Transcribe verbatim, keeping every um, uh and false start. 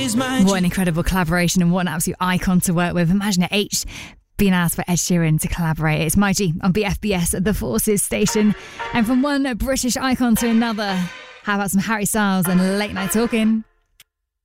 is my What an incredible collaboration and what an absolute icon to work with. Imagine it, H being asked for Ed Sheeran to collaborate. It's My G on B F B S, the Forces station. And from one British icon to another, how about some Harry Styles and Late Night Talking?